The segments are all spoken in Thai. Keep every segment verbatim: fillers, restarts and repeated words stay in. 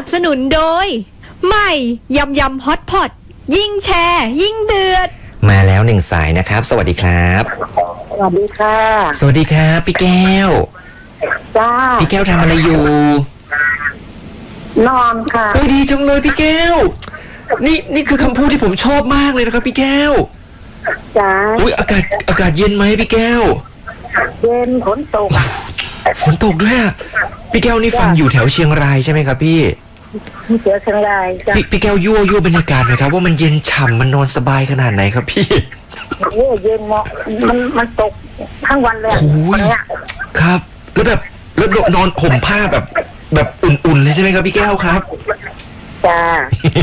นับสนุนโดยใหม่ยำยำฮอตพอตยิ่งแชร์ยิ่งเดือดมาแล้วหนึ่งสายนะครับสวัสดีครับสวัสดีค่ะสวัสดีครับพี่แก้วจ้าพี่แก้วทำอะไรอยู่นอนค่ะโอ้ดีจังเลยพี่แก้วนี่นี่คือคำพูดที่ผมชอบมากเลยนะครับพี่แก้วจ้าอุ้ยอากาศอากาศเย็นไหมพี่แก้วเย็นฝนตกฝนตกด้วยพี่แก้วนี่ฟังอยู่แถวเชียงรายใช่ไหมครับพี่เชียงเชียงรายจ้ะพี่พี่แก้วยั่วยั่วบรรยากาศหน่อยครับว่ามันเย็นฉ่ำมันนอนสบายขนาดไหนครับพี่โอ้เย็นเหมาะมันมันตกทั้งวันเลยโอ้ยครับแล้วแบบแล้วนอนห่มผ้าแบบแบบอุ่นๆเลยใช่ไหมครับพี่แก้วครับจ้า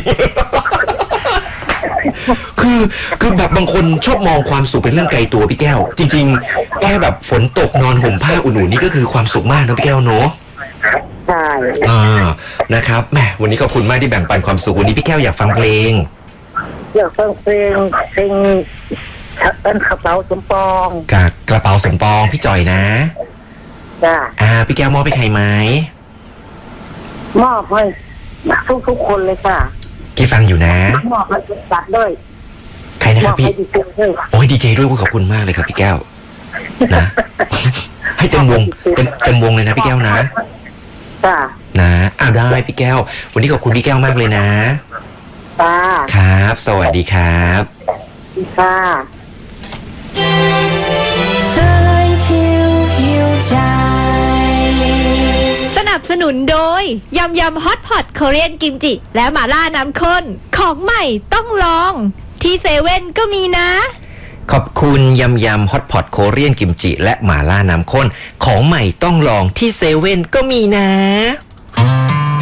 คือคือแบบบางคนชอบมองความสุขเป็นเรื่องไกลตัวพี่แก้วจริงๆแค่แบบฝนตกนอนห่มผ้าอุ่นๆนี่ก็คือความสุขมากนะพี่แก้วเนาะใช่อ่านะครับแหมวันนี้ขอบคุณมากที่แบ่งปันความสุขวันนี้พี่แก้วอยากฟังเพลงอยากฟังเพลงเพลงเป็นกระเป๋าสมปองกับกระเป๋าสมปองพี่จอยนะจ้าอ่าพี่แก้วมอบไปใครไหมมอบให้ทุกทุกคนเลยค่ะที่ฟังอยู่นะมอบให้จัดด้วยใครนะครับพี่โอ้ยดีเจด้วยขอบคุณมากเลยครับพี่แก้วนะให้เต็มวงเต็มเต็มวงเลยนะพี่แก้วนะจ้านะอ้าวได้พี่แก้ววันนี้ขอบคุณพี่แก้วมากเลยนะจ้าครับสวัสดีครับค่ะสนับสนุนโดยยำยำฮอตพอตโคเรียนกิมจิและหม่าล่าน้ำข้นของใหม่ต้องลองที่เซเว่นก็มีนะขอบคุณยำยำฮอตพอตโคเรียนกิมจิและหม่าล่าน้ำข้นของใหม่ต้องลองที่เซเว่นก็มีนะ